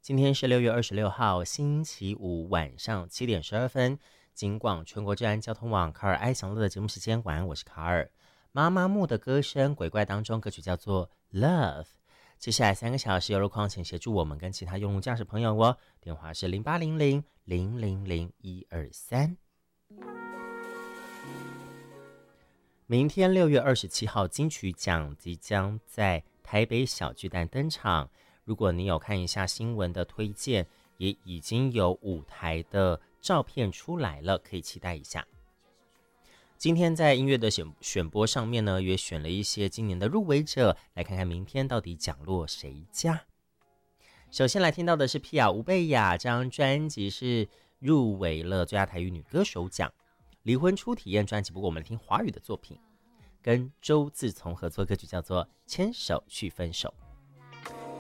今天是6月26号，星期五晚上7点12分，警广全国治安交通网卡尔爱享乐的节目时间，晚安，我是卡尔。妈妈木的歌声，鬼怪当中歌曲叫做 Love。接下来3个小时，有路况请协助我们跟其他用路驾驶朋友哦。电话是0800-000-123。明天6月27号，金曲奖即将在台北小巨蛋登场。如果你有看一下新闻的推荐，也已经有舞台的照片出来了，可以期待一下。今天在音乐的选播上面呢，也选了一些今年的入围者，来看看明天到底奖落谁家。首先来听到的是皮亚吴贝雅，这张专辑是入围了最佳台语女歌手奖。离婚初体验专辑，不过我们来听华语的作品，跟周自从合作歌曲叫做《牵手去分手》。